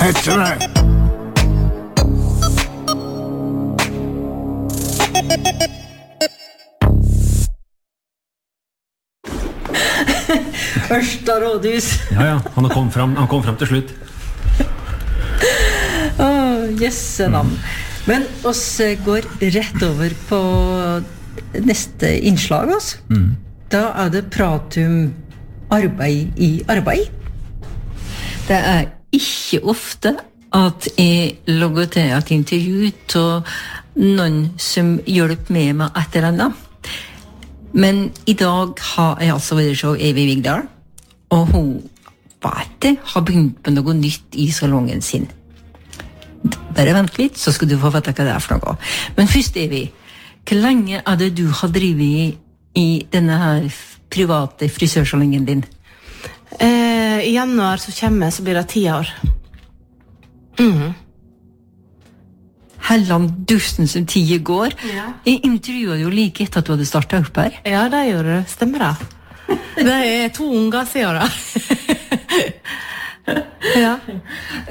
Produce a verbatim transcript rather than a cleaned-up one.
heter det? Ørsta rådhus. Ja, ja, han kom fram, han kom fram til slutt. Åh, jesse navn. Men oss går rett over på neste innslag oss. Mm. Da er det prat om arbeid i arbeid. Det er ikke ofte at jeg logger til et intervju til noen som hjelper meg med et eller annet. Men i dag har jeg altså vært så Evig Vigdal, og hun vet det, har begynt med noe nytt i salongen sin. Bare vent litt, så skal du få vite hva det er for noe. Men først, Evig, hvor lenge er det du har drivet i denne her private frisørsalongen din? Eh, I januar så kommer så blir det ti år. Mhm. Helland dusten som tida går. Ja. Jeg intervjuet jo like etter at du hadde startet opp her. Ja, det gjør det. Stemmer det. Det er to unger siden da. Ja.